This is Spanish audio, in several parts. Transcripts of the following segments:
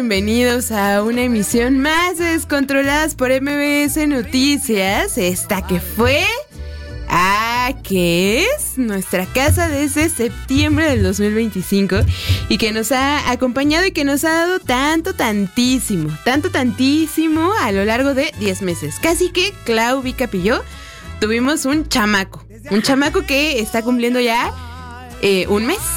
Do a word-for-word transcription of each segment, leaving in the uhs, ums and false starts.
bienvenidos a una emisión más de Descontroladas por M B S Noticias. Esta que fue, ah, que es nuestra casa desde septiembre del dos mil veinticinco y que nos ha acompañado y que nos ha dado tanto, tantísimo, tanto, tantísimo a lo largo de diez meses. Casi que Clau, Vicap y yo tuvimos un chamaco, un chamaco que está cumpliendo ya Eh, un mes.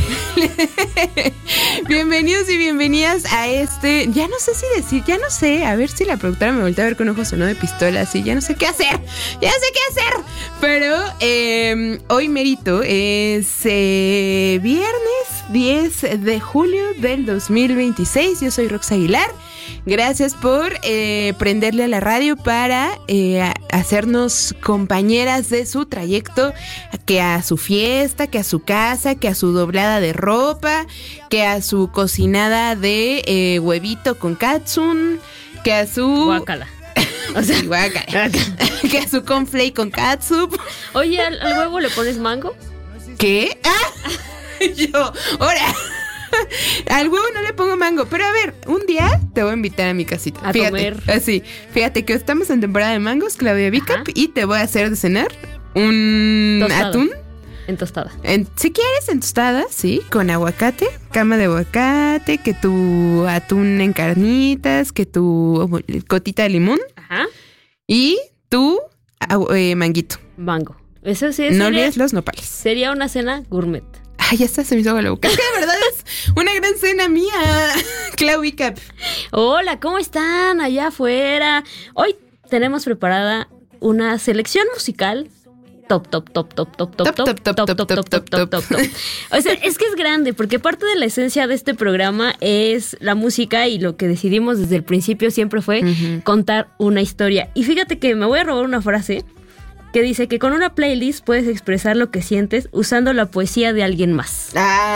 Bienvenidos y bienvenidas a este. Ya no sé si decir, ya no sé. A ver si la productora me voltea a ver con ojos o no de pistola. Así, ya no sé qué hacer. Ya no sé qué hacer. Pero eh, hoy merito es eh, viernes diez de julio del dos mil veintiséis. Yo soy Rox Aguilar. Gracias por eh, prenderle a la radio para eh, hacernos compañeras de su trayecto, que a su fiesta, que a su casa, que a su doblada de ropa, que a su cocinada de eh, huevito con katsun, que a su... Guácala. O sea, guácala. Que a su cornflake con katsup. Oye, ¿al, al huevo le pones mango? ¿Qué? ¡Ah! Yo, ahora... Al huevo no le pongo mango, pero a ver, un día te voy a invitar a mi casita. A fíjate, comer. Así, fíjate que estamos en temporada de mangos, Claudia Vicap, y te voy a hacer de cenar un Tostada. atún. En tostada. En, si quieres, en tostada, sí, con aguacate, cama de aguacate, que tu atún en carnitas, que tu cotita de limón. Ajá. Y tu eh, manguito. Mango. Eso sí. No sería, olvides los nopales. Sería una cena gourmet. Ay, ya está, se me hizo agua la boca. Es que de verdad es una gran cena mía, Clau Vicap. Hola, ¿cómo están allá afuera? Hoy tenemos preparada una selección musical top, top, top, top, top, top, top, top, top, top, top, top, top, top. O sea, es que es grande, porque parte de la esencia de este programa es la música y lo que decidimos desde el principio siempre fue uh-huh. contar una historia. Y fíjate que me voy a robar una frase que dice que con una playlist puedes expresar lo que sientes usando la poesía de alguien más.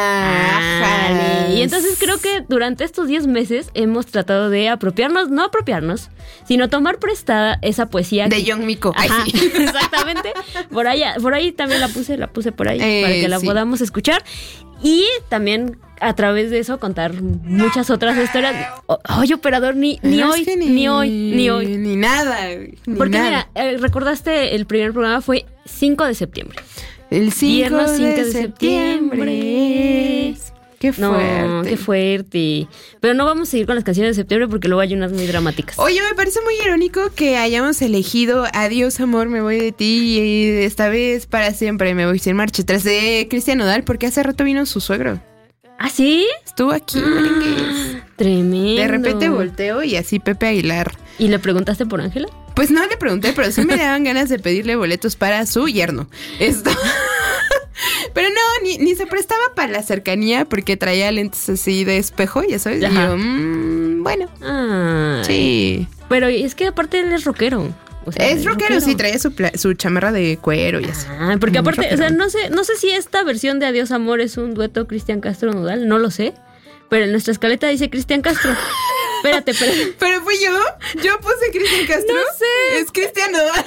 Ah, y entonces creo que durante estos diez meses hemos tratado de apropiarnos, no apropiarnos, sino tomar prestada esa poesía. De John Mico. Ajá, Ay, sí. Exactamente. Por ahí, por ahí también la puse, la puse por ahí eh, para que la sí. podamos escuchar. Y también a través de eso contar muchas otras historias. Oye, operador, ni, ni no hoy, es que ni, ni hoy, ni hoy. Ni nada. Ni Porque nada. mira, eh, recordaste el primer programa fue cinco de septiembre. El cinco Viernes cinco de de septiembre. septiembre. Qué fuerte. No, qué fuerte. Pero no vamos a seguir con las canciones de septiembre porque luego hay unas muy dramáticas. Oye, me parece muy irónico que hayamos elegido Adiós, amor, me voy de ti y esta vez para siempre me voy sin marcha atrás de Cristian Nodal porque hace rato vino su suegro. ¿Ah, sí? Estuvo aquí, merengues. Tremendo. De repente volteo y así Pepe Aguilar. ¿Y le preguntaste por Ángela? Pues no le pregunté, pero sí me daban ganas de pedirle boletos para su yerno. Esto. Pero no, ni, ni se prestaba para la cercanía porque traía lentes así de espejo, ya sabes. Ajá. Y yo, mmm, bueno. Ay. Sí. Pero es que aparte él es rockero. O sea, es rockero, rockero, sí, traía su, pla- su chamarra de cuero y así. Ah, porque aparte, rockero. O sea, no sé, no sé si esta versión de Adiós Amor es un dueto Cristian Castro Nodal, no lo sé. Pero en nuestra escaleta dice Cristian Castro. Espérate, espérate. ¿Pero fui yo? ¿Yo puse Cristian Castro? No sé. Es Cristian Nodal.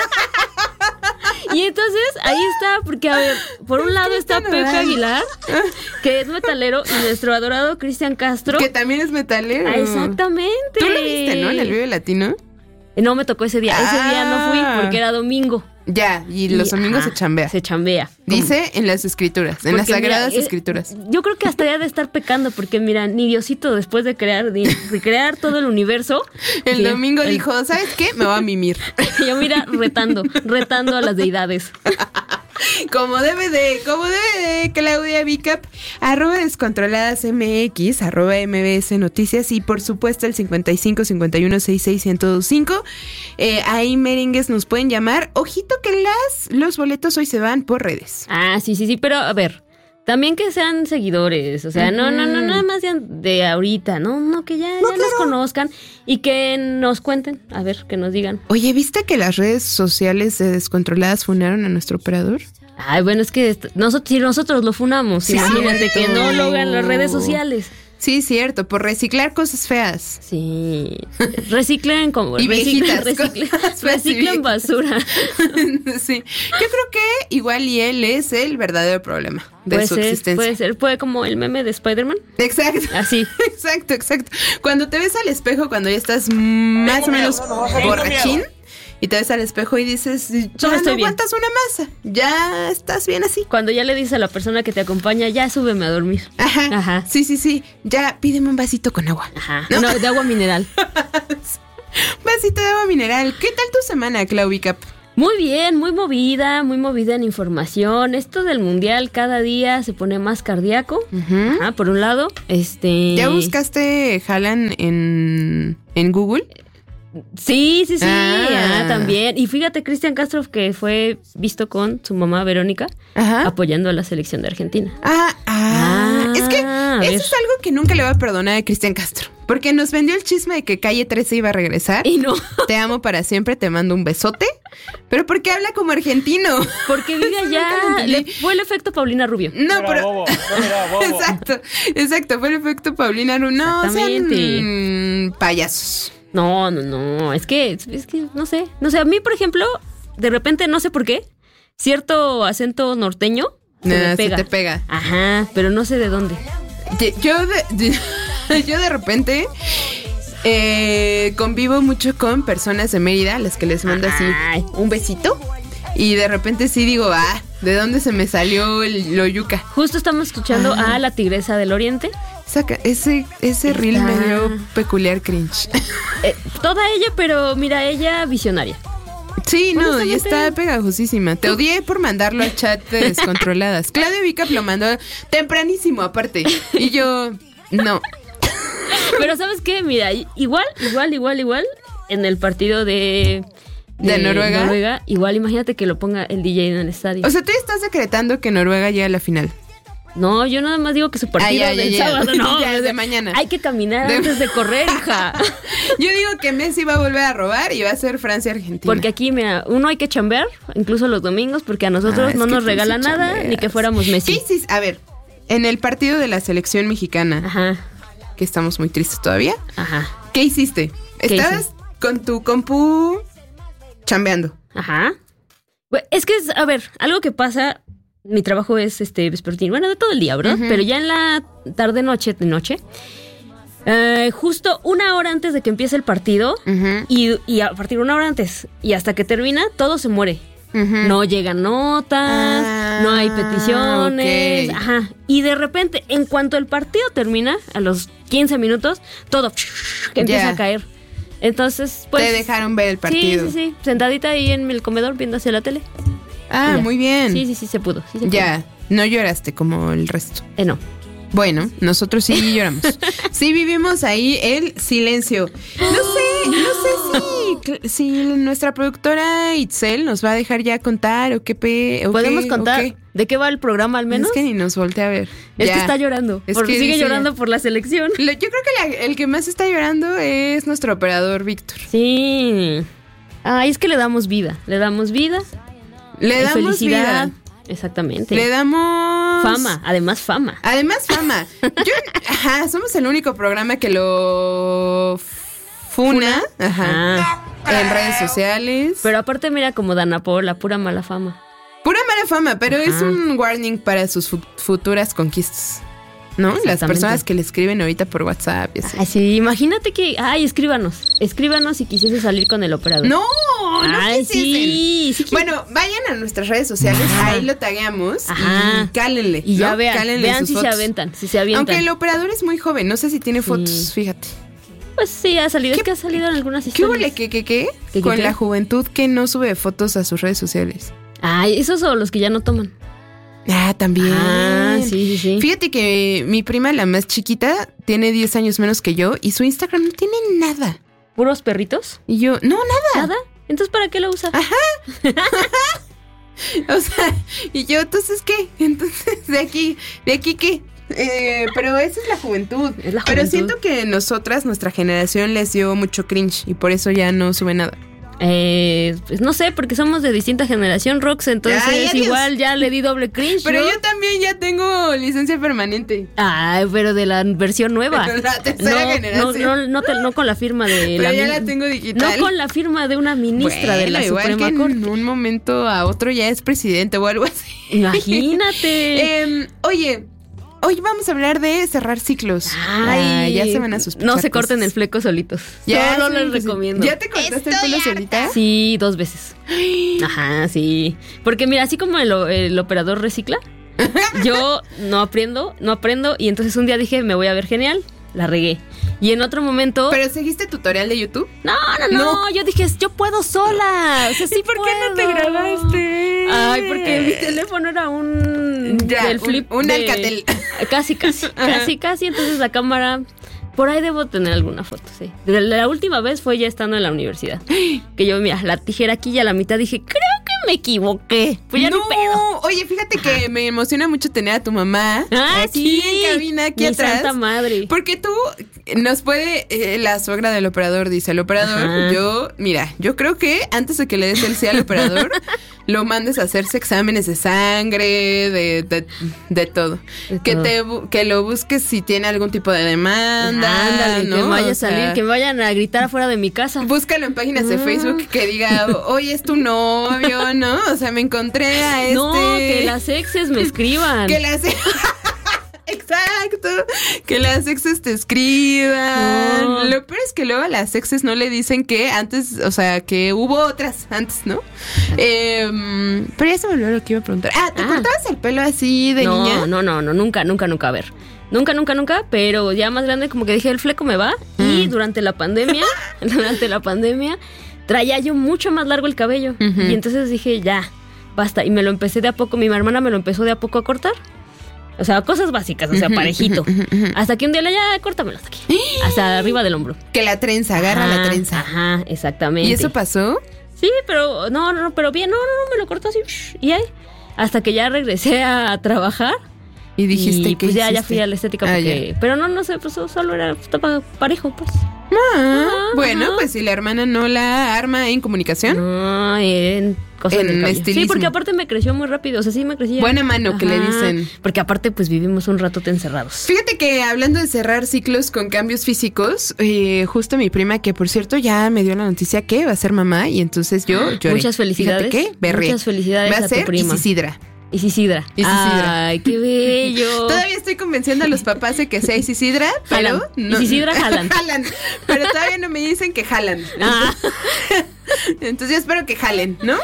Y entonces ahí está, porque a ver, por un lado está Pepe Aguilar, que es metalero, y nuestro adorado Cristian Castro, que también es metalero. Ah, exactamente. Tú lo viste, ¿no? En el Vive Latino. No me tocó ese día. Ah. Ese día no fui porque era domingo. Ya, y, y los domingos ajá, se chambea. Se chambea. Dice ¿cómo? En las escrituras, en porque las sagradas mira, escrituras. Eh, yo creo que hasta ya de estar pecando, porque mira, ni Diosito después de crear, de, de crear todo el universo. El bien, domingo el, dijo, ¿sabes qué? Me voy a mimir. Yo mira, retando, retando a las deidades. Como debe de, como debe de, Claudia Vicap, arroba Descontroladas M X, arroba M B S Noticias y por supuesto el cincuenta y cinco cincuenta y uno sesenta y seis ciento veinticinco. Eh, ahí merengues nos pueden llamar. Ojito que las los boletos hoy se van por redes. Ah, sí, sí, sí, pero a ver, también que sean seguidores, o sea, uh-huh. no, no, no, nada más de, de ahorita, no, no, que ya, no, ya claro. nos conozcan y que nos cuenten, a ver, que nos digan. Oye, ¿viste que las redes sociales de Descontroladas funaron a nuestro operador? Ay, bueno, es que nosotros, si nosotros lo funamos, sí, imagínate que no lo hagan las redes sociales. Sí, cierto, por reciclar cosas feas. Sí, reciclen como y viejitas, reciclen, reciclen basura. Sí, yo creo que igual y él es el verdadero problema de puede su ser, existencia. Puede ser, puede como el meme de Spider-Man. Exacto. Así. Exacto, exacto. Cuando te ves al espejo, cuando ya estás más o menos borrachín, y te ves al espejo y dices, ya no aguantas una masa, ya estás bien así. Cuando ya le dices a la persona que te acompaña, ya súbeme a dormir. Ajá, Ajá. Sí, sí, sí. Ya pídeme un vasito con agua. Ajá. No, no de agua mineral. Vasito de agua mineral. ¿Qué tal tu semana, Claudia Cap? Muy bien, muy movida, muy movida en información. Esto del mundial cada día se pone más cardíaco. Uh-huh. Ajá, por un lado, este. ¿Ya buscaste Haaland en, en Google? Sí, sí, sí, ah. Ah, también. Y fíjate, Cristian Castro, que fue visto con su mamá Verónica, Ajá. apoyando a la selección de Argentina. Ah, ah. ah es que eso es algo que nunca le va a perdonar a Cristian Castro. Porque nos vendió el chisme de que Calle trece iba a regresar. Y no. Te amo para siempre, te mando un besote. Pero ¿por qué habla como argentino? Porque vive allá. Le fue el efecto Paulina Rubio. No, mira, pero. Bobo, no, mira, bobo. Exacto, exacto. Fue el efecto Paulina Rubio. No, exactamente. Sean payasos. No, no, no, es que, es que, no sé, no sé, a mí, por ejemplo, de repente, no sé por qué, cierto acento norteño se nah, me pega. Se te pega. Ajá, pero no sé de dónde. Yo de, de, yo de repente eh, convivo mucho con personas de Mérida, a las que les mando así un besito, y de repente sí digo, ah, ¿de dónde se me salió el, lo yuca? Justo estamos escuchando ah. a la Tigresa del Oriente. Saca, ese, ese reel me dio peculiar cringe. Eh, toda ella, pero mira, ella visionaria. Sí, no, y está pegajosísima. Te odié por mandarlo al chat de Descontroladas. Claudia Vicap lo mandó tempranísimo, aparte. Y yo, no. Pero ¿sabes qué? Mira, igual, igual, igual, igual, en el partido de... ¿De, ¿De Noruega? Noruega? Igual, imagínate que lo ponga el D J en el estadio. O sea, tú estás decretando que Noruega llegue a la final. No, yo nada más digo que su partido ah, ya, del ya, sábado, ya. no. Ya, de mañana. Hay que caminar de... antes de correr, hija. Yo digo que Messi va a volver a robar y va a ser Francia-Argentina. Porque aquí, mira, uno hay que chambear, incluso los domingos, porque a nosotros ah, no nos regalan sí nada, chambeas. Ni que fuéramos Messi. ¿Qué hiciste? A ver, en el partido de la selección mexicana, Ajá. que estamos muy tristes todavía, Ajá. ¿Qué hiciste? ¿Qué Estabas hice? Con tu compu chambeando. Ajá. Es que, es, a ver, algo que pasa... Mi trabajo es este vespertino, bueno, de todo el día, ¿verdad? Uh-huh. Pero ya en la tarde, noche, de noche, eh, justo una hora antes de que empiece el partido, uh-huh. y, y a partir de una hora antes y hasta que termina, todo se muere. Uh-huh. No llegan notas, ah, no hay peticiones, okay. Ajá. Y de repente, en cuanto el partido termina, a los quince minutos, todo que empieza yeah. a caer. Entonces, pues... Te dejaron ver el partido. Sí, sí, sí. Sentadita ahí en el comedor viendo hacia la tele. Ah, muy bien. Sí, sí, sí, se pudo. Sí se ya, pudo. No lloraste como el resto. Eh, no. Bueno, nosotros sí lloramos. Sí vivimos ahí el silencio. No sé, no sé si, si nuestra productora Itzel nos va a dejar ya contar o qué pe... O ¿Podemos qué, contar qué? de qué va el programa al menos? Es que ni nos voltea a ver. Es ya. que está llorando. Es porque que sigue llorando ya. Por la selección. Lo, yo creo que la, el que más está llorando es nuestro operador Víctor. Sí. Ay, es que le damos vida. Le damos vida. Le damos felicidad. vida. Exactamente. Le damos... Fama, además fama. Además fama. Yo, ajá, somos el único programa que lo funa, ¿Funa? Ajá, ah. en redes sociales. Pero aparte mira como Dana Paola, pura mala fama. Pura mala fama, pero ajá. Es un warning para sus fu- futuras conquistas. ¿No? Las personas que le escriben ahorita por WhatsApp y así. Ay, sí, imagínate que... Ay, escríbanos. Escríbanos si quisiese salir con el operador. No, no Ay, quisiesen. Sí, sí, bueno, vayan a nuestras redes sociales, ajá. Ahí lo tagueamos Ajá. y cálenle. Y ya ¿no? vean, cálenle vean sus si fotos. se aventan, si se avientan. Aunque el operador es muy joven, no sé si tiene fotos, sí. Fíjate. Pues sí, ha salido, es que ha salido en algunas historias. ¿Qué huele? ¿Qué, qué, qué? ¿Qué Con qué, la qué? juventud que no sube fotos a sus redes sociales. Ay, esos son los que ya no toman. Ah, también. Ah, sí, sí, sí. Fíjate que mi prima, la más chiquita, tiene diez años menos que yo y su Instagram no tiene nada. ¿Puros perritos? Y yo, no, nada. ¿Nada? ¿Entonces para qué lo usa? Ajá. O sea, y yo, entonces, ¿qué? Entonces, ¿de aquí, de aquí qué? Eh, pero esa es la juventud. Es la juventud. Pero siento que nosotras, nuestra generación, les dio mucho cringe y por eso ya no sube nada. Eh, pues no sé, porque somos de distinta generación, Rox, entonces Ay, igual ya le di doble cringe. Pero ¿no? yo también ya tengo licencia permanente. Ay, pero de la versión nueva. Pero la tercera no, generación. No, no, no, te- no con la firma de Pero la ya min- la tengo digital. No con la firma de una ministra Bueno, de la igual Suprema que Corte. en un momento a otro ya es presidente o algo así. Imagínate. Em, oye, hoy vamos a hablar de cerrar ciclos. Ay, ya se van a sospechar. No se corten cosas. el fleco solitos. Ya Solo se les van a- recomiendo. ¿Ya te cortaste el pelo solita? Sí, dos veces. Ajá, sí. Porque mira, así como el, el operador recicla, yo no aprendo, no aprendo. Y entonces un día dije, me voy a ver genial. La regué. Y en otro momento. ¿Pero seguiste tutorial de YouTube? No, no, no, No. yo dije, yo puedo sola. O sea, sí ¿Y por qué no te puedo. grabaste? Ay, porque mi teléfono era un. Ya, del flip. un- un de- Alcatel. Casi, casi. Casi, casi. Entonces la cámara. Por ahí debo tener alguna foto, sí. De la última vez fue ya estando en la universidad. Que yo, mira, la tijera aquí y a la mitad dije, creo que me equivoqué. Pues ya no, ni pedo. Oye, fíjate que me emociona mucho tener a tu mamá Ah, aquí sí. en cabina, aquí Mi atrás. santa madre. Porque tú nos puede, eh, la suegra del operador dice, el operador, Ajá. yo, mira, yo creo que antes de que le des el sí al operador, lo mandes a hacerse exámenes de sangre, de, de, de todo. De que todo. te bu- que lo busques si tiene algún tipo de demanda. Ándale, ¿no? que vaya O a salir, sea, que me vayan a gritar afuera de mi casa. búscalo en páginas de Ah. Facebook que diga, oye, es tu novio, ¿no? O sea, me encontré a este... No, que las exes me escriban. Que las... Exacto, que las exes te escriban. Oh. Lo peor es que luego a las exes no le dicen que antes, o sea, que hubo otras antes, ¿no? Eh, pero ya se me olvidó lo que iba a preguntar. Ah, ¿te Ah. cortabas el pelo así de no, niña? no, no, no, nunca, nunca, nunca. A ver, nunca, nunca, nunca, pero ya más grande como que dije, el fleco me va. Y Mm. durante la pandemia, durante la pandemia, traía yo mucho más largo el cabello. Ujú. Y entonces dije, ya, basta. Y me lo empecé de a poco, mi hermana me lo empezó de a poco a cortar. O sea, cosas básicas, o sea, parejito. Hasta que un día le ya, córtamelo hasta aquí. Hasta arriba del hombro. Que la trenza, agarra Ajá, la trenza. Ajá, exactamente. ¿Y eso pasó? Sí, pero no, no, no, pero bien, no, no, no, me lo cortó así. Y ahí, hasta que ya regresé a trabajar. Y dijiste y que pues ya, ya fui a la estética Ah, porque. Pero no, no sé, pues solo era, estaba parejo, pues. Ah, Ajá, bueno, ajá. pues si la hermana no la arma en comunicación, No, en cosas En del cabello. estilismo. Sí, porque aparte me creció muy rápido, o sea, sí me crecía. buena mano que le Ajá, dicen. Porque aparte, pues vivimos un ratote encerrados. Fíjate que hablando de cerrar ciclos con cambios físicos, eh, justo mi prima, que por cierto ya me dio la noticia que va a ser mamá, y entonces yo lloré. Muchas felicidades. Fíjate que berré. Muchas felicidades Va a a tu ser prima. Isisidra. Isisidra. Isisidra. Ay, qué bello. Todavía estoy convenciendo a los papás de que sea Isisidra, pero... Jalan. Isisidra, jalan. Jalan. Pero todavía no me dicen que jalan. Ah. Entonces yo espero que jalen, ¿no?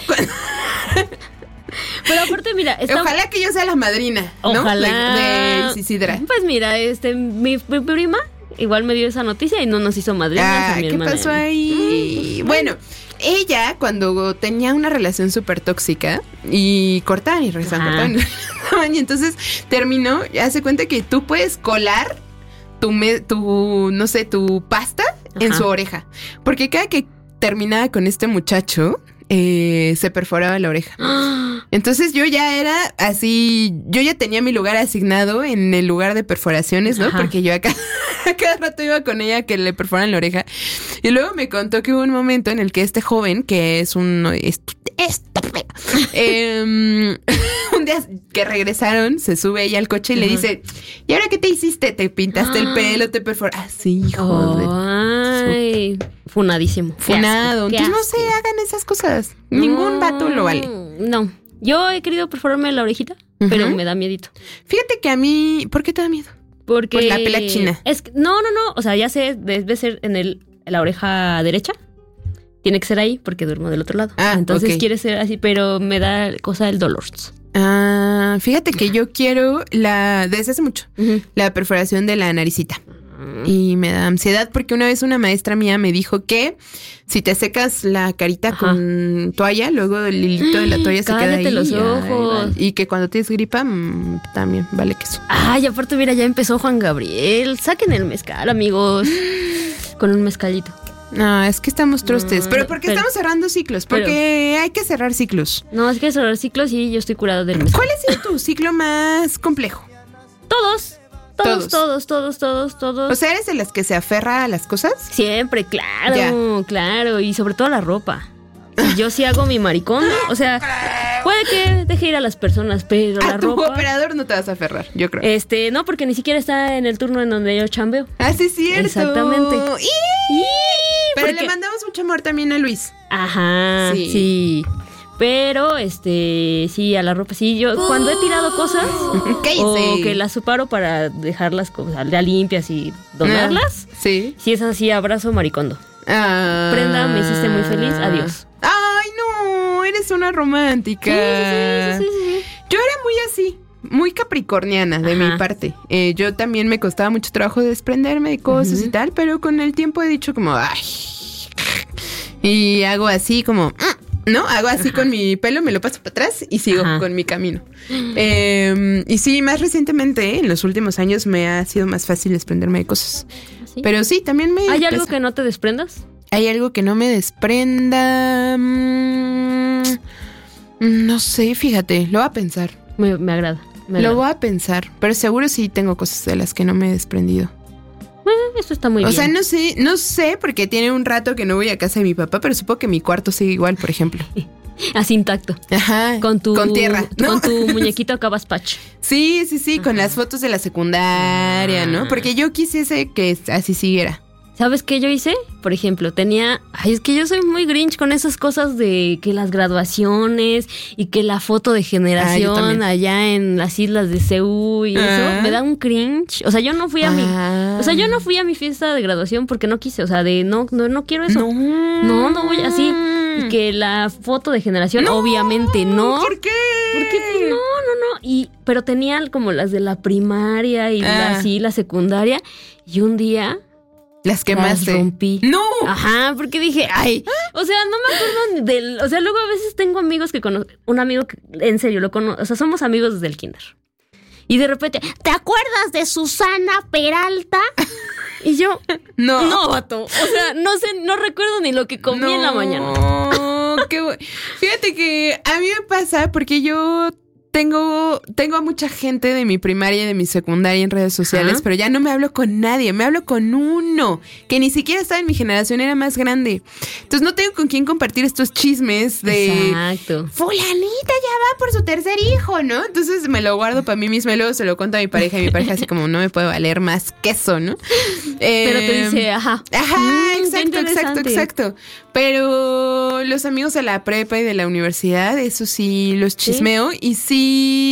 Pero aparte, mira, está... Ojalá que yo sea la madrina, ¿no? Ojalá. De, de Isisidra. Pues mira, este, mi, mi prima igual me dio esa noticia y no nos hizo madrinas a Ah, mi ¿qué hermana. pasó ahí? Bueno, ella cuando tenía una relación súper tóxica y cortaban y regresaban, Ajá. cortaban y regresaban, y entonces terminó, hace cuenta que tú puedes colar tu, me- tu no sé, tu pasta en Ajá. su oreja. Porque cada que terminaba con este muchacho, eh, se perforaba la oreja. Entonces yo ya era así, yo ya tenía mi lugar asignado en el lugar de perforaciones, ¿no? Ajá. Porque yo acá a cada rato iba con ella que le perforan la oreja. Y luego me contó que hubo un momento en el que este joven, que es un... Esto, esto, eh, un día que regresaron, se sube ella al coche y le Ajá. dice, ¿y ahora qué te hiciste? ¿Te pintaste el pelo? ¿Te perforaste? Ah, sí, hijo de... Ay, funadísimo. Qué Funado. asco, qué Entonces no asco. se hagan esas cosas. Ningún vato lo vale. No. Yo he querido perforarme la orejita, Ujú. pero me da miedito. Fíjate que a mí... ¿Por qué te da miedo? Porque... Pues la pela china. Es que- no, no, no. O sea, ya sé, debe ser en, el, en la oreja derecha. Tiene que ser ahí porque duermo del otro lado. Ah, Entonces ok. quiere ser así, pero me da cosa del dolor. Ah, fíjate que yo quiero la... Desde hace mucho. Ujú. La perforación de la naricita. Y me da ansiedad porque una vez una maestra mía me dijo que si te secas la carita Ajá. con toalla, luego el hilito de la toalla se queda Cállate ahí. los y, ay, ojos. vale. Y que cuando tienes gripa, mm, también vale que eso. Ay, aparte, mira, ya empezó Juan Gabriel. Saquen el mezcal, amigos. Con un mezcalito. No, es que estamos trostes. No, pero ¿por qué pero- estamos cerrando ciclos? Porque hay que cerrar ciclos. No, es que cerrar ciclos y yo estoy curada del mezcal. ¿Cuál ha sido tu ciclo más complejo? Todos. Todos, Todos. todos, todos, todos, todos. O sea, ¿eres de las que se aferra a las cosas? Siempre, claro, claro. Y sobre todo la ropa. Si yo sí hago mi maricón, o sea, puede que deje ir a las personas, pero a la tu ropa... operador no te vas a aferrar, yo creo. Este, no, porque ni siquiera está en el turno en donde yo chambeo. Ah, sí, es cierto. Exactamente. ¡Y! Y Pero porque... le mandamos mucho amor también a Luis. Ajá, sí. sí. Pero, este, sí, a la ropa, sí, yo cuando he tirado cosas ¿Qué hice? o que las separo para dejarlas cosas ya limpias y donarlas, ah, sí. Si es así, abrazo maricondo. Ah. Prenda, me hiciste muy feliz, adiós. Ay, no, eres una romántica. Sí, sí, sí, sí, sí. Yo era muy así, muy capricorniana de Ajá. mi parte. Eh, yo también me costaba mucho trabajo desprenderme de cosas uh-huh. y tal, pero con el tiempo he dicho como, ay, y hago así como... ¿no? Hago así Ajá. con mi pelo, me lo paso para atrás y sigo Ajá. con mi camino. Eh, y sí, más recientemente, en los últimos años, me ha sido más fácil desprenderme de cosas. ¿Sí? Pero sí, también me... ¿Hay pesa. algo que no te desprendas? ¿Hay algo que no me desprenda? Mm, no sé, fíjate, lo voy a pensar. Me, me agrada. Me lo agrada. voy a pensar, pero seguro sí tengo cosas de las que no me he desprendido. Eh, eso está muy o bien. O sea, no sé, no sé porque tiene un rato que no voy a casa de mi papá, pero supongo que mi cuarto sigue igual, por ejemplo. Así intacto. Ajá. Con tu con tierra, ¿no? Con tu muñequito Cabaspach. Sí, sí, sí, Ajá. con las fotos de la secundaria, ¿no? Porque yo quisiese que así siguiera. ¿Sabes qué yo hice? Por ejemplo, tenía... Ay, es que yo soy muy grinch con esas cosas de que las graduaciones y que la foto de generación ah, allá en las islas de Seúl y ah. eso. Me da un cringe. O sea, yo no fui a ah. mi... O sea, yo no fui a mi fiesta de graduación porque no quise. O sea, de no, no, no quiero eso. No. No, no voy así. Y que la foto de generación, no. obviamente no. ¿Por qué? Porque pues, no, no, no. Y, pero tenía como las de la primaria y ah. la, así, la secundaria. Y un día... Las quemaste. Las rompí. ¡No! Ajá, porque dije, ay, o sea, no me acuerdo del... O sea, luego a veces tengo amigos que conozco... Un amigo que, en serio, lo conozco... O sea, somos amigos desde el kinder. Y de repente, ¿te acuerdas de Susana Peralta? Y yo, no. No, vato. O sea, no sé, no recuerdo ni lo que comí no, en la mañana. Qué bueno. Fíjate que a mí me pasa porque yo... Tengo, tengo a mucha gente de mi primaria y de mi secundaria en redes sociales, Ajá. pero ya no me hablo con nadie, me hablo con uno, que ni siquiera estaba en mi generación, era más grande. Entonces no tengo con quién compartir estos chismes de... Exacto. Fulanita ya va por su tercer hijo, ¿no? Entonces me lo guardo para mí misma y luego se lo cuento a mi pareja y mi pareja así como no me puede valer más que eso, ¿no? Eh, pero te dice, ajá. Ajá, mm, exacto, exacto, exacto. Pero los amigos de la prepa y de la universidad, eso sí los chismeo ¿Sí? y sí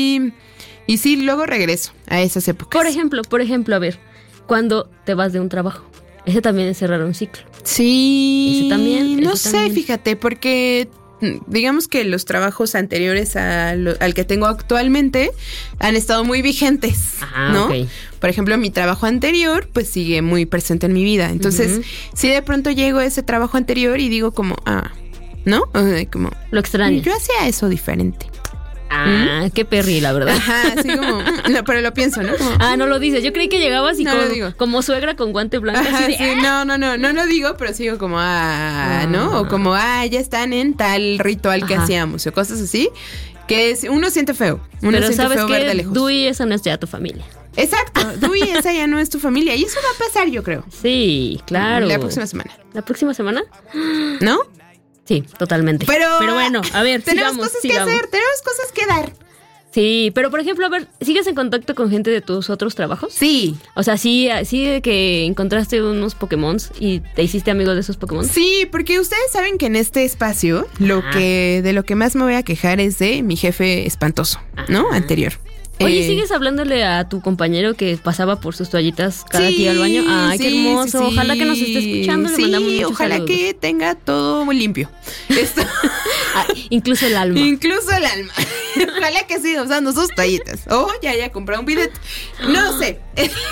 Y sí, luego regreso a esas épocas. Por ejemplo, por ejemplo, a ver, cuando te vas de un trabajo, ese también es cerrar un ciclo. Sí. Ese también. No ese sé, también. Fíjate, porque digamos que los trabajos anteriores a lo, al que tengo actualmente han estado muy vigentes, Ajá, ¿no? Okay. Por ejemplo, mi trabajo anterior, pues sigue muy presente en mi vida. Entonces, uh-huh. si de pronto llego a ese trabajo anterior y digo como, ah, ¿no? O sea, como, lo extraño. Yo hacía eso diferente. Ah, ¿Mm? Qué perri, la verdad. Ajá, así como, no, pero lo pienso, ¿no? Como, ah, no lo dices. Yo creí que llegabas y no como, como suegra con guante blanco. Ajá, así de, sí, ¡ah! no, no, no, no lo digo, pero sigo como, ah, ¿no? O como, ah, ya están en tal ritual que Ajá. hacíamos, o cosas así, que es, uno siente feo. Uno pero siente sabes feo que ver de lejos. Dewey, esa no es ya tu familia. Exacto, Dewey, esa ya no es tu familia. Y eso va a pasar, yo creo. Sí, claro. La próxima semana. ¿La próxima semana? ¿No? Sí, totalmente. Pero, pero bueno, a ver, tenemos sigamos, cosas sigamos. que hacer, tenemos cosas que dar. Sí, pero por ejemplo, a ver, ¿sigues en contacto con gente de tus otros trabajos? Sí. O sea, sí, sí de que encontraste unos Pokémons y te hiciste amigo de esos Pokémon. Sí, porque ustedes saben que en este espacio lo Ajá. que de lo que más me voy a quejar es de mi jefe espantoso, Ajá. ¿no? Anterior. Oye, eh, ¿sigues hablándole a tu compañero que pasaba por sus toallitas cada sí, que iba al baño? Ay, sí, qué hermoso. Sí, ojalá que nos esté escuchando. Le sí, mandamos muchos ojalá saludos. que tenga todo muy limpio. Esto. ah, incluso el alma. Incluso el alma. Ojalá que siga usando sus toallitas. O ya haya comprado un bidet. No sé.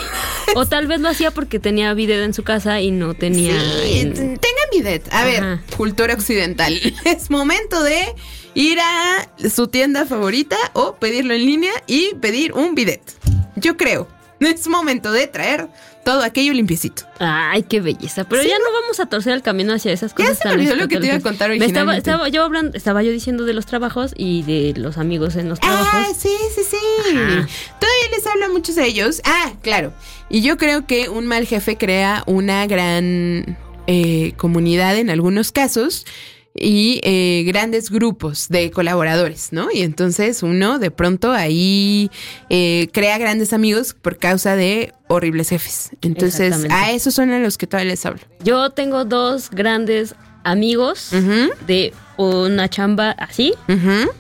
O tal vez lo hacía porque tenía bidet en su casa y no tenía... Sí, en... tengan bidet. A Ajá. ver, cultura occidental. Es momento de ir a su tienda favorita o pedirlo en línea y pedir un bidet. Yo creo. Es momento de traer todo aquello limpiecito. Ay, qué belleza. Pero ¿Sí, ya no? no vamos a torcer el camino hacia esas cosas. Ya se me olvidó lo que te iba a contar originalmente. Me estaba, estaba, yo hablando, estaba yo diciendo de los trabajos y de los amigos en los trabajos. Ah, sí, sí, sí. Ajá. Todavía les hablo a muchos de ellos. Ah, claro. Y yo creo que un mal jefe crea una gran eh, comunidad en algunos casos. y eh, grandes grupos de colaboradores, ¿no? Y entonces uno de pronto ahí eh, crea grandes amigos por causa de horribles jefes. Entonces a esos son a los que todavía les hablo. Yo tengo dos grandes amigos uh-huh. de una chamba así. Uh-huh.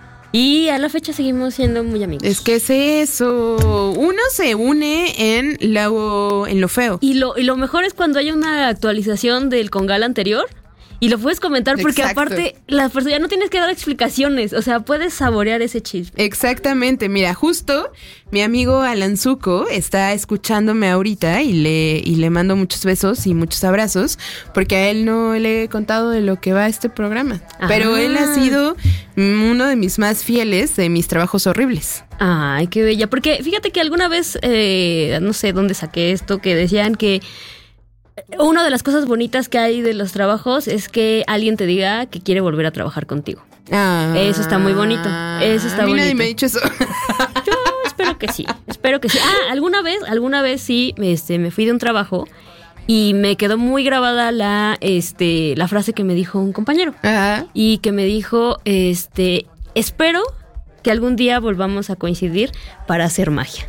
Y a la fecha seguimos siendo muy amigos. Es que es eso. Uno se une en lo, en lo feo. Y lo, y lo mejor es cuando hay una actualización del Congal anterior y lo puedes comentar porque Exacto. aparte la persona ya no tienes que dar explicaciones. O sea, puedes saborear ese chisme. Exactamente. Mira, justo mi amigo Alan Zuko está escuchándome ahorita y le, y le mando muchos besos y muchos abrazos porque a él no le he contado de lo que va este programa. Ajá. Pero él ha sido uno de mis más fieles de mis trabajos horribles. Ay, qué bella. Porque fíjate que alguna vez, eh, no sé dónde saqué esto, que decían que una de las cosas bonitas que hay de los trabajos es que alguien te diga que quiere volver a trabajar contigo. Ah, eso está muy bonito. Eso está a mí bonito. Nadie me ha dicho eso. Yo espero que sí. Espero que sí. Ah, alguna vez, alguna vez sí, este, me fui de un trabajo y me quedó muy grabada la, este, la frase que me dijo un compañero. Ajá. Y que me dijo, este, espero que algún día volvamos a coincidir para hacer magia.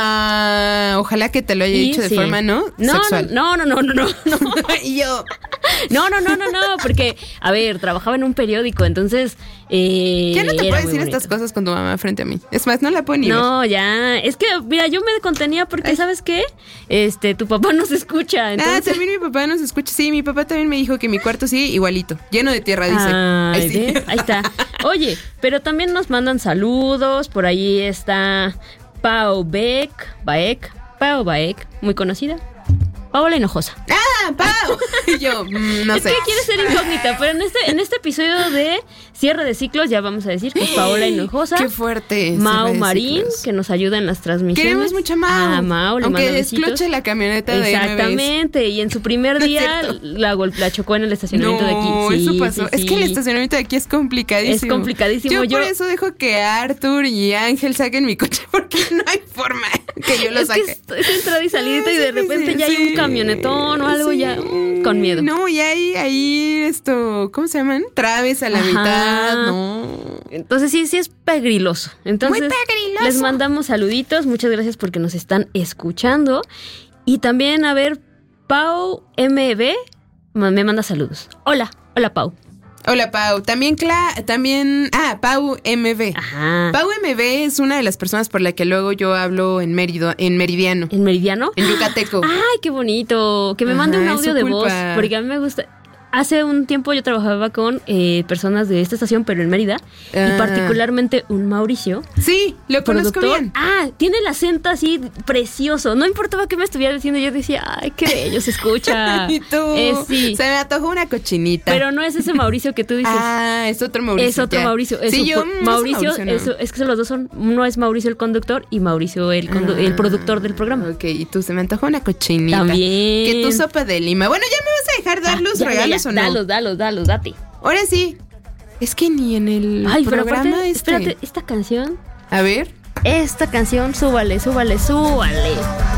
Ah, ojalá que te lo haya dicho sí. de forma, ¿no? No, Sexual. no, no, no, no, no, no. Y yo. No, no, no, no, no, porque, a ver, trabajaba en un periódico, entonces. Eh, ya no te puedo decir bonito. Estas cosas con tu mamá frente a mí. Es más, no la puedo ni No, ver. ya. Es que, mira, yo me contenía porque, Ay. ¿sabes qué? Este, tu papá nos escucha. Entonces... Ah, también mi papá nos escucha. Sí, mi papá también me dijo que mi cuarto sí, igualito. Lleno de tierra, dice. Ay, Ahí, sí. Ahí está. Oye, pero también nos mandan saludos. Por ahí está Pau Beck, Baek, Pau Baek, muy conocida. Paola Hinojosa. ¡Ah, Pau! Y yo, mm, no es sé. Es que quiere ser incógnita, pero en este, en este episodio de cierre de ciclos ya vamos a decir que es Paola Hinojosa. ¡Qué fuerte! Mau Marín, que nos ayuda en las transmisiones. Queremos mucho a Mau. Ah, Mau, le Aunque mando besitos. descloche la camioneta de Exactamente, y en su primer día la, la chocó en el estacionamiento no, de aquí. Sí, eso pasó. Sí, es sí. que el estacionamiento de aquí es complicadísimo. Es complicadísimo. Yo, yo por eso dejo que Arthur y Ángel saquen mi coche porque no hay forma que yo lo es saque. Que es, es entrada y salida y de repente sí, ya sí. hay un camionetón o algo sí. ya mm, con miedo. No, y hay ahí esto, ¿cómo se llaman? Traves a la Ajá. mitad, no. Entonces sí, sí es pegriloso. Entonces Muy pegriloso. Les mandamos saluditos, muchas gracias porque nos están escuchando. Y también, a ver, Pau M B me manda saludos. Hola, hola Pau. Hola Pau, también Cla, también, ah, Pau M B. Ajá. Pau M B es una de las personas por la que luego yo hablo en Merido, en Meridiano. ¿En Meridiano? En Yucateco. Ay, qué bonito. Que me mande Ajá, un audio de culpa. voz, porque a mí me gusta. Hace un tiempo yo trabajaba con eh, personas de esta estación, pero en Mérida, ah. y particularmente un Mauricio. Sí, lo conozco bien. Ah, tiene el acento así precioso. No importaba qué me estuviera diciendo, yo decía, ay, qué bello se escucha. Y tú, eh, sí. se me antojó una cochinita. Pero no es ese Mauricio que tú dices. Ah, es otro Mauricio. Es otro ya. Mauricio. Eso, sí, yo, no Mauricio, Mauricio no. eso, es que los dos son, uno es Mauricio el conductor y Mauricio el, condu- ah, el productor del programa. Ok, y tú, se me antojó una cochinita. También. Que tu sopa de lima. Bueno, ¿ya me vas a dejar dar ah, los ya, regalos ya, ya. o no? Dalos, dalos, dalos, date. Ahora sí. Es que ni en el Ay, programa pero aparte, este. espérate, esta canción. A ver. Esta canción, súbale, súbale, súbale.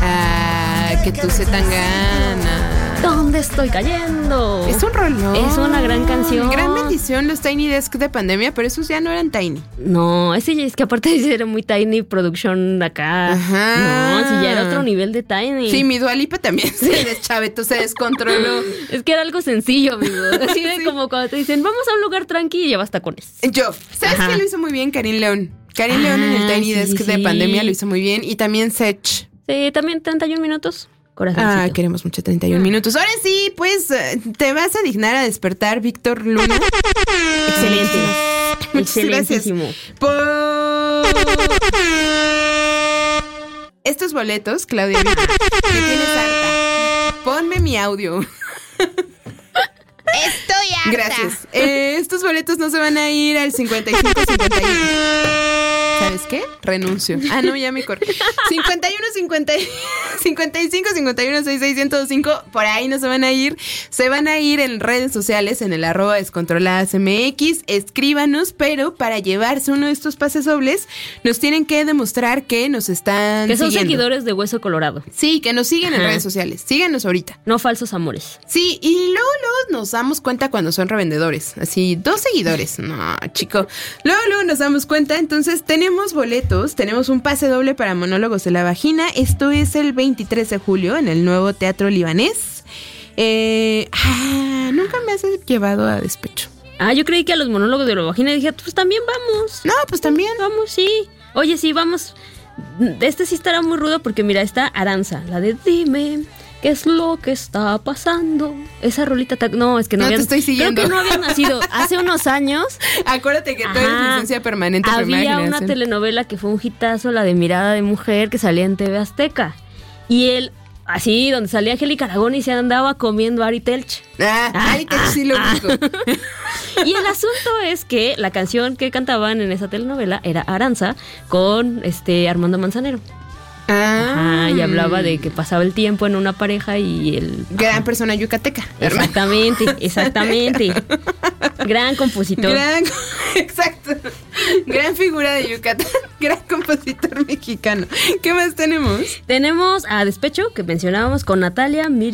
Ah, que tú se tan gana. ¿Dónde estoy cayendo? Es un rolón. Es una gran canción. Gran bendición los Tiny Desk de pandemia, pero esos ya no eran Tiny. No, ese es que aparte era muy Tiny Production acá. Ajá. No, si ya era otro nivel de Tiny. Sí, mi Dua Lipa también se deschavetó, se descontroló. Es que era algo sencillo, amigo. Así de sí. como cuando te dicen, vamos a un lugar tranqui y llevas tacones. Yo, ¿sabes Ajá. qué lo hizo muy bien? Karin León. Karin ah, León en el Tiny sí, Desk sí. de pandemia lo hizo muy bien. Y también Sech. Sí, también treinta y un minutos. Corazoncito. Ah, queremos mucho treinta y un minutos. Ahora sí, pues te vas a dignar a despertar, Víctor Luna. Excelente. Muchas Excelentísimo. Gracias por estos boletos, Claudia. Que tienes harta. Ponme mi audio. Estoy harta. Gracias. Eh, estos boletos no se van a ir al cincuenta y cinco cincuenta y uno. ¿Sabes qué? Renuncio. Ah, no, ya me corté. cincuenta y uno, cincuenta, cincuenta y cinco, cincuenta y uno, sesenta y seis, ciento cinco. Por ahí no se van a ir. Se van a ir en redes sociales, en el arroba descontroladas M X. Escríbanos, pero para llevarse uno de estos pases dobles, nos tienen que demostrar que nos están Que son siguiendo. seguidores de Hueso Colorado. Sí, que nos siguen Ajá. en redes sociales. Síganos ahorita. No falsos amores. Sí, y luego, luego nos damos cuenta cuando son revendedores. Así, dos seguidores. No, chico. Luego, luego nos damos cuenta. Entonces, tenemos boletos. Tenemos un pase doble para Monólogos de la Vagina. Esto es el veintitrés de julio en el nuevo Teatro Libanés. Eh, ah, nunca me has llevado a despecho. Ah, yo creí que a los monólogos de la vagina dije, pues también vamos. No, pues también. Vamos, sí. Oye, sí, vamos. Este sí estará muy rudo porque mira, está Aranza, la de dime qué es lo que está pasando. Esa rolita, ta- no, es que no, No había, te estoy siguiendo. Creo que no había nacido. Hace unos años Acuérdate que tú eres Ajá. licencia permanente. había primera una generación. telenovela que fue un hitazo, la de Mirada de Mujer, que salía en T V Azteca. Y él, así, donde salía Angélica Aragón y se andaba comiendo a Ari Telch. Ah, ay, que sí lo ubico. Y el asunto es que la canción que cantaban en esa telenovela era Aranza con este Armando Manzanero. Ah, Ajá, y hablaba de que pasaba el tiempo en una pareja y el... Gran persona yucateca. Exactamente, exactamente. Gran compositor. Gran, exacto. Gran figura de Yucatán. Gran compositor mexicano. ¿Qué más tenemos? Tenemos a Despecho, que mencionábamos, con Natalia, Miriam